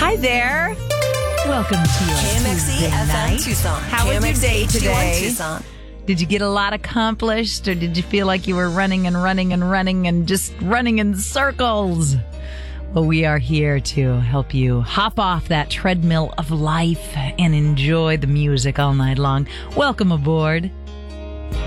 Hi there. Welcome to your KMXE Tuesday FM night. Tucson. How was your day KMXE today? Tucson. Did you get a lot accomplished, or did you feel like you were running and just running in circles? Well, we are here to help you hop off that treadmill of life and enjoy the music all night long. Welcome aboard.